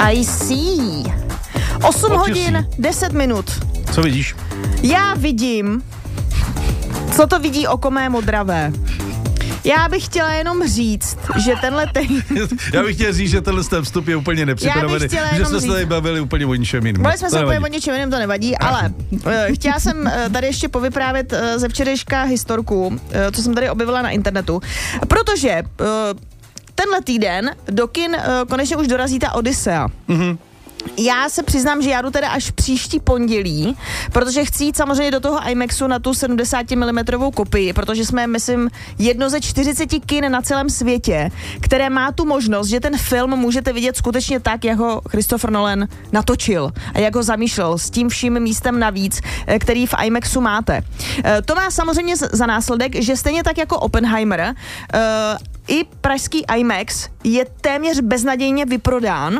I see. 8 hodin, 10 minut. Co vidíš? Já vidím, co to vidí oko mé modravé. Já bych chtěla jenom říct, že tenhle... Já bych chtěla říct, že tenhle vstup je úplně nepřipravený. Že jsme se tady bavili úplně o ničem jiném. Bavili jsme se úplně o ničem jiném, to nevadí, ale chtěla jsem tady ještě povyprávět ze včerejška historku, co jsem tady objevila na internetu, protože tenhle týden do kin konečně už dorazí ta Odyssea. Mhm. Já se přiznám, že já jdu teda až příští pondělí, protože chci jít samozřejmě do toho IMAXu na tu 70 mm kopii, protože jsme, myslím, jedno ze 40 kin na celém světě, které má tu možnost, že ten film můžete vidět skutečně tak, jak ho Christopher Nolan natočil a jak ho zamýšlel, s tím vším místem navíc, který v IMAXu máte. To má samozřejmě za následek, že stejně tak jako Oppenheimer, i pražský IMAX je téměř beznadějně vyprodán.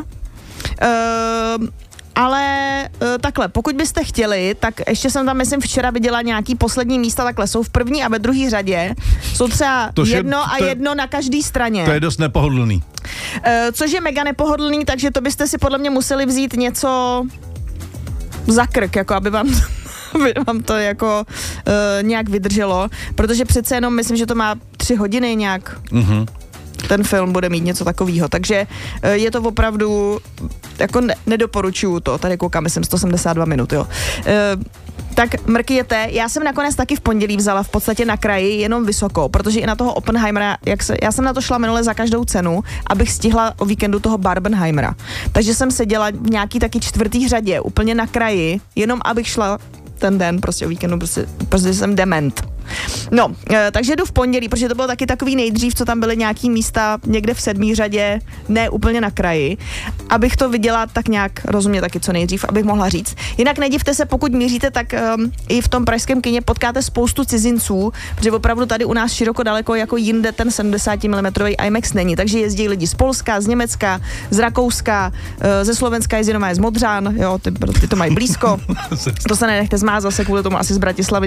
Ale takhle, pokud byste chtěli, tak ještě jsem tam, myslím, včera viděla nějaký poslední místa, takhle jsou v první a ve druhé řadě, jsou třeba jedno na každé straně. To je dost nepohodlný. Což je mega nepohodlný, takže to byste si podle mě museli vzít něco za krk, jako aby vám to jako nějak vydrželo, protože přece jenom myslím, že to má 3 hodiny nějak. Mhm. Ten film bude mít něco takového, takže je to opravdu, jako nedoporučuju to, tady koukám, myslím 172 minut, jo. Tak mrkněte, já jsem nakonec taky v pondělí vzala v podstatě na kraji jenom vysoko, protože i na toho Oppenheimera, já jsem na to šla minule za každou cenu, abych stihla o víkendu toho Barbenheimera. Takže jsem seděla v nějaký taky 4. řadě, úplně na kraji, jenom abych šla ten den prostě o víkendu, prostě jsem dement. No, takže jdu v pondělí, protože to bylo taky takový nejdřív, co tam byly nějaký místa někde v 7. řadě, ne úplně na kraji, abych to viděla tak nějak rozumně taky co nejdřív, abych mohla říct. Jinak nedivte se, pokud míříte, tak i v tom pražském kině potkáte spoustu cizinců, protože opravdu tady u nás široko daleko jako jinde ten 70 mm IMAX není, takže jezdí lidi z Polska, z Německa, z Rakouska, ze Slovenska jezdí z Modřán, jo, ty to mají blízko, to se nenechte zmát zase kvůli tomu asi z Bratislavy,